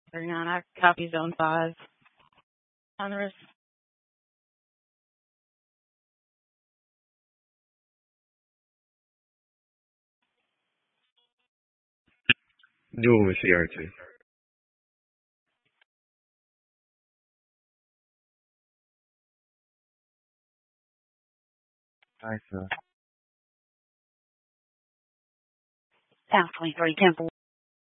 Hang on, I copy zone 5 on the wrist. Dual with CR2. Hi, sir. South 23 Temple